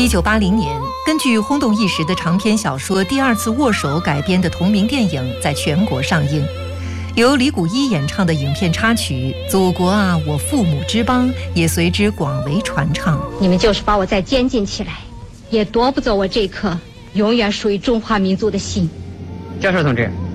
1980年，根据轰动一时的长篇小说《第二次握手》改编的同名电影在全国上映，由李谷一演唱的影片插曲《祖国啊，我父母之邦》也随之广为传唱。 你们就是把我再监禁起来，也夺不走我这颗永远属于中华民族的心。 教授同志，